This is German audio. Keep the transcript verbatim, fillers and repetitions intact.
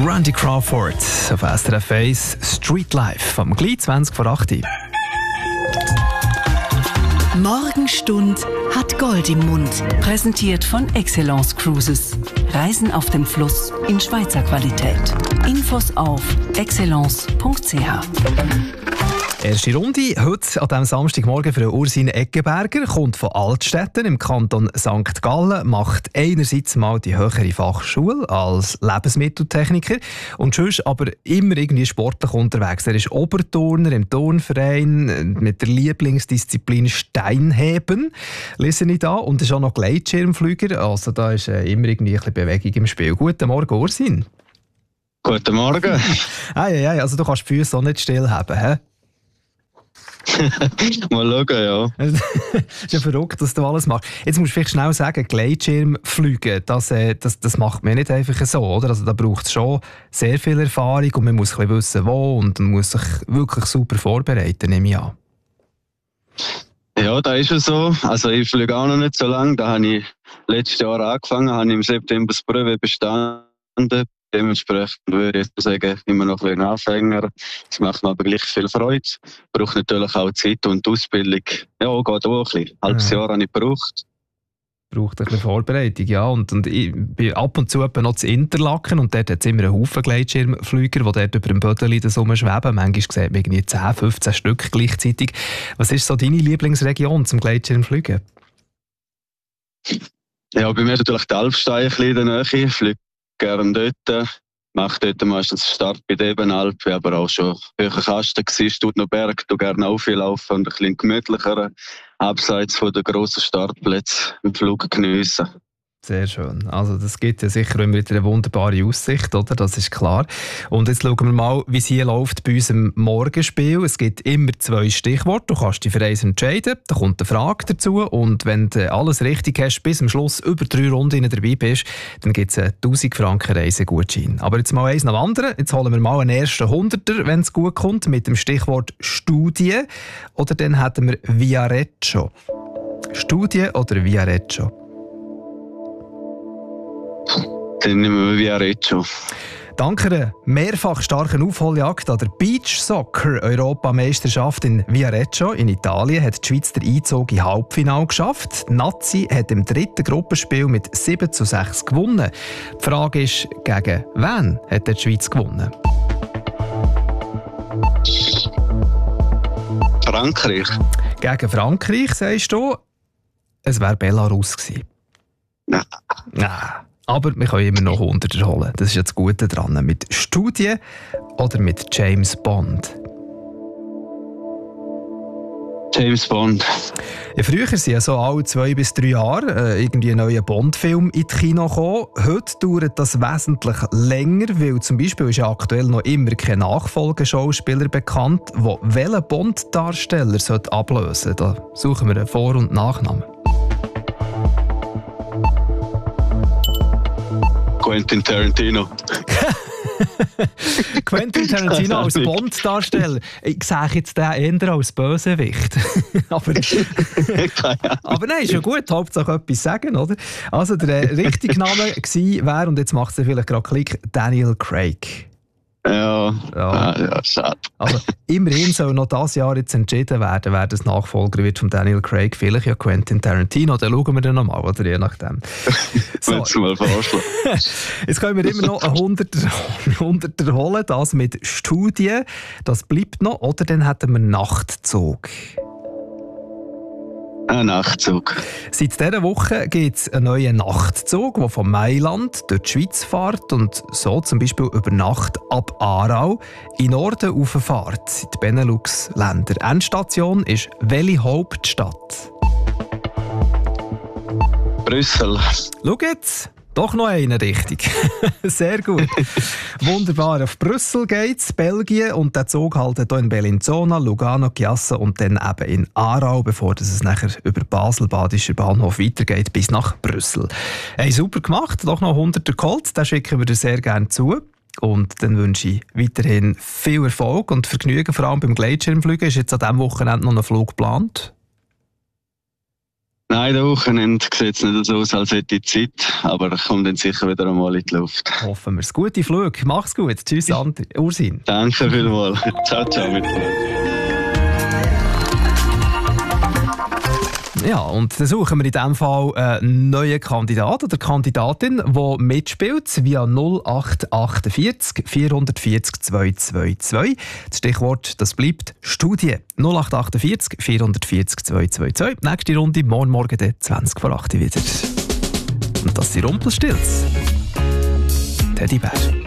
Randy Crawford auf S R F eins Street Life vom gleich zwanzig vor acht. Morgenstund hat Gold im Mund. Präsentiert von Excellence Cruises. Reisen auf dem Fluss in Schweizer Qualität. Infos auf excellence punkt c h. Erste Runde heute an diesem Samstagmorgen für Ursin Eggenberger, kommt von Altstetten im Kanton Sankt Gallen, macht einerseits mal die höhere Fachschule als Lebensmitteltechniker und sonst aber immer irgendwie sportlich unterwegs. Er ist Oberturner im Turnverein mit der Lieblingsdisziplin Steinheben, lese ich da, und ist auch noch Gleitschirmflüger, also da ist äh, immer irgendwie ein bisschen Bewegung im Spiel. Guten Morgen, Ursin. Guten Morgen. ah, ja, ja, also du kannst die Füße auch nicht stillhaben, hä? Mal schauen, ja. Es ist ja verrückt, dass du alles machst. Jetzt musst du vielleicht schnell sagen, Gleitschirmfliegen, das, äh, das, das macht man nicht einfach so, oder? Also da braucht es schon sehr viel Erfahrung und man muss ein bisschen wissen, wo, und man muss sich wirklich super vorbereiten, nehme ich an. Ja, da ist es so. Also ich fliege auch noch nicht so lange. Da habe ich letztes Jahr angefangen, habe ich im September das Prüfe bestanden. Dementsprechend würde ich sagen, immer noch ein Anfänger. Es macht mir aber gleich viel Freude. Braucht natürlich auch Zeit und die Ausbildung. Ja, geht auch ein bisschen. Ein halbes Jahr habe ich gebraucht. Braucht ein bisschen Vorbereitung, ja. Und, und ich bin ab und zu noch zu Interlaken und dort hat es immer einen Haufen Gleitschirmflüger, die dort über dem Bödeli schweben. Manchmal sieht man irgendwie zehn, fünfzehn Stück gleichzeitig. Was ist so deine Lieblingsregion zum Gleitschirmfliegen? Ja, bei mir natürlich die Alpsteine ein bisschen in der Nähe. Ich fliege gerne dort. Mache dort meistens Start bei der Ebenalp. Ich aber auch schon höher Kasten gewesen, Studnerberg. Ich gerne auch viel laufen und ein bisschen gemütlicher abseits von den grossen Startplätzen im Flug geniessen. Sehr schön. Also das gibt ja sicher immer wieder eine wunderbare Aussicht, oder? Das ist klar. Und jetzt schauen wir mal, wie es hier läuft bei unserem Morgenspiel. Es gibt immer zwei Stichworte. Du kannst dich für eins entscheiden. Da kommt eine Frage dazu. Und wenn du alles richtig hast, bis zum Schluss über drei Runden dabei bist, dann gibt es einen tausend Franken Reisegutschein. Aber jetzt mal eins nach dem anderen. Jetzt holen wir mal einen ersten Hunderter, wenn es gut kommt, mit dem Stichwort Studie. Oder dann hätten wir Viareggio. Studie oder Viareggio? Dann nehmen wir Viareggio. Dank einer mehrfach starken Aufholjagd an der Beach-Soccer-Europameisterschaft in Viareggio in Italien hat die Schweiz den Einzug in Halbfinale geschafft. Die Nazi hat im dritten Gruppenspiel mit sieben zu sechs gewonnen. Die Frage ist, gegen wen hat die Schweiz gewonnen? Frankreich. Gegen Frankreich, sagst du? Es wäre Belarus gewesen. Nein. Nein. Aber wir können immer noch hundert holen. Das ist jetzt das Gute dran. Mit Studie oder mit James Bond? James Bond. Ja, früher sind ja so alle zwei bis drei Jahre äh, irgendwie ein neuer Bond-Film in die Kino gekommen. Heute dauert das wesentlich länger, weil zum Beispiel ist ja aktuell noch immer kein Nachfolgeschauspieler bekannt, der welchen Bond-Darsteller ablösen sollte. Da suchen wir einen Vor- und Nachnamen. Quentin Tarantino. Quentin Tarantino als Bond-Darsteller. Ich sehe jetzt den eher als Bösewicht. aber, aber nein, ist ja gut. Hauptsache etwas sagen, oder? Also der richtige Name gewesen wäre, und jetzt macht es vielleicht gerade Klick, Daniel Craig. Ja, ja. Ah, ja, schade. Also immerhin soll noch dieses Jahr jetzt entschieden werden, wer das Nachfolger wird von Daniel Craig. Vielleicht ja Quentin Tarantino, dann schauen wir dann nochmal, oder je nachdem. So. Willst du mal vorschlagen? Jetzt können wir immer noch einen Hunderter, Hunderter holen, das mit Studie. Das bleibt noch, oder dann hätten wir Nachtzug. Ein Nachtzug. Seit dieser Woche gibt es einen neuen Nachtzug, der von Mailand durch die Schweiz fährt und so zum Beispiel über Nacht ab Aarau in Norden rauffährt, in die Benelux-Länder. Endstation ist welche Hauptstadt? Brüssel. Schau jetzt! Doch noch eine richtig. Sehr gut. Wunderbar. Auf Brüssel geht's, Belgien, und der Zug haltet hier in Bellinzona, Lugano, Chiasso und dann eben in Aarau, bevor es nachher über Basel-Badischer Bahnhof weitergeht bis nach Brüssel. Hey, super gemacht. Doch noch hunderter geholt. Den schicken wir dir sehr gerne zu. Und dann wünsche ich weiterhin viel Erfolg und Vergnügen, vor allem beim Gleitschirmfliegen. Ist jetzt an diesem Wochenende noch ein Flug geplant? Nein, der Wochenende sieht es nicht so aus, als hätte ich Zeit, aber ich komme dann sicher wieder einmal in die Luft. Hoffen wir es. Gute Flug. Mach's gut. Tschüss, Andi. Ursin. Danke vielmals. Ciao, ciao miteinander. Ja, und dann suchen wir in diesem Fall einen neuen Kandidat oder Kandidatin, die mitspielt via null acht achtundvierzig vierhundertvierzig zweihundertzweiundzwanzig. Das Stichwort, das bleibt Studie. null acht achtundvierzig vierhundertvierzig zweihundertzweiundzwanzig. Nächste Runde, morgen Morgen dann zwanzig vor acht wieder. Und das sind Rumpelstilz. Teddybär.